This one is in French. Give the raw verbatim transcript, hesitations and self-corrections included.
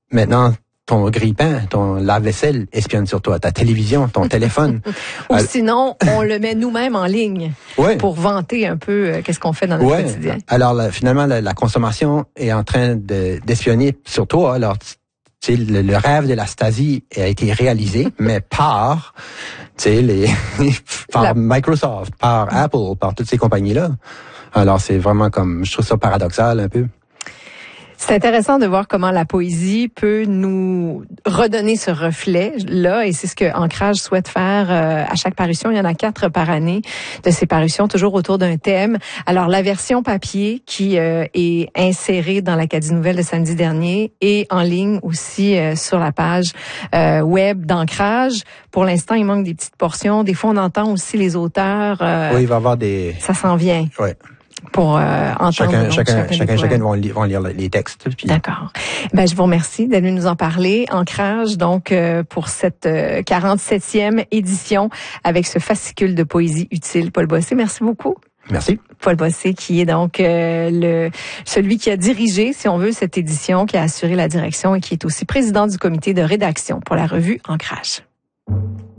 maintenant, ton grille-pain, ton lave-vaisselle espionne sur toi, ta télévision, ton téléphone. Ou Alors, sinon, on le met nous-mêmes en ligne ouais. pour vanter un peu euh, qu'est-ce qu'on fait dans notre ouais. quotidien. Alors, là, finalement, la, la consommation est en train de, d'espionner sur toi. Alors, tu sais, le, le rêve de la Stasi a été réalisé, mais par, tu sais, les, par la... Microsoft, par Apple, par toutes ces compagnies-là. Alors, c'est vraiment comme, je trouve ça paradoxal un peu. C'est intéressant de voir comment la poésie peut nous redonner ce reflet-là, et c'est ce que Ancrage souhaite faire euh, à chaque parution. Il y en a quatre par année de ces parutions, toujours autour d'un thème. Alors, la version papier qui euh, est insérée dans l'Acadie Nouvelle de samedi dernier et en ligne aussi euh, sur la page euh, web d'Ancrage. Pour l'instant, il manque des petites portions. Des fois, on entend aussi les auteurs. Euh, oui, il va y avoir des... Ça s'en vient. Oui. Pour euh, entendre chacun, donc, chacun, chacun, chacun, chacun vont lire, vont lire les textes. Puis... D'accord. Ben je vous remercie d'être venu nous en parler. Ancrage donc euh, pour cette euh, quarante-septième édition avec ce fascicule de poésie utile. Paul Bossé, merci beaucoup. Merci. Paul Bossé qui est donc euh, le celui qui a dirigé, si on veut, cette édition, qui a assuré la direction et qui est aussi président du comité de rédaction pour la revue Ancrage.